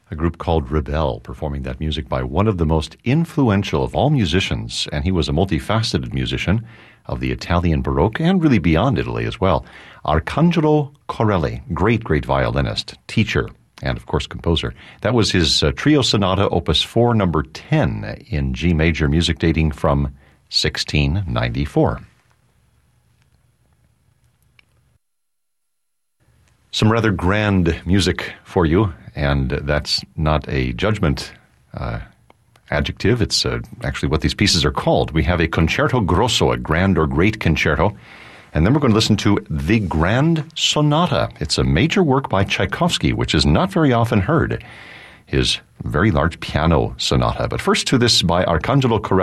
a group called Rebel, performing that music by one of the most influential of all musicians, and he was a multifaceted musician of the Italian Baroque and really beyond Italy as well. Arcangelo Corelli, great violinist, teacher, and of course composer. That was his trio sonata, opus 4, number 10 in G major, music dating from 1694. Some rather grand music for you, and that's not a judgment adjective. It's actually what these pieces are called. We have a concerto grosso, a grand or great concerto, and then we're going to listen to the Grand Sonata. It's a major work by Tchaikovsky, which is not very often heard, his very large piano sonata. But first to this by Arcangelo Corelli.